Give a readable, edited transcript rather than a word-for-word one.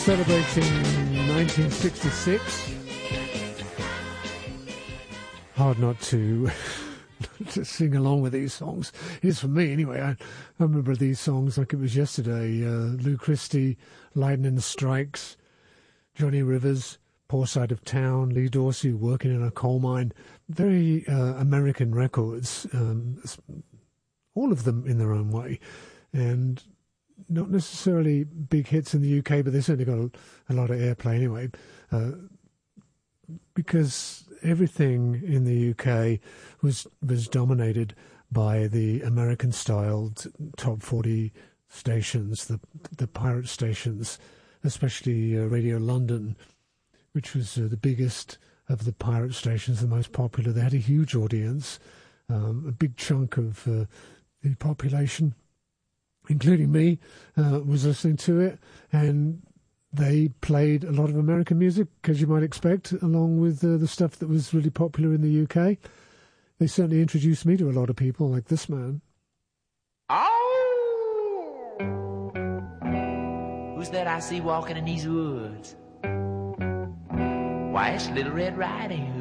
Celebrating 1966. Hard not to, to sing along with these songs. It is for me anyway. I remember these songs like it was yesterday. Lou Christie, Lightning Strikes, Johnny Rivers, Poor Side of Town, Lee Dorsey, Working in a Coal Mine. Very American records, all of them in their own way. And not necessarily big hits in the UK, but they certainly got a lot of airplay anyway, because everything in the UK was dominated by the American-styled top 40 stations, the pirate stations, especially Radio London, which was the biggest of the pirate stations, the most popular. They had a huge audience, a big chunk of the population, including me, was listening to it, and they played a lot of American music, as you might expect, along with the stuff that was really popular in the UK. They certainly introduced me to a lot of people, like this man. Oh! Who's that I see walking in these woods? Why, it's Little Red Riding Hood.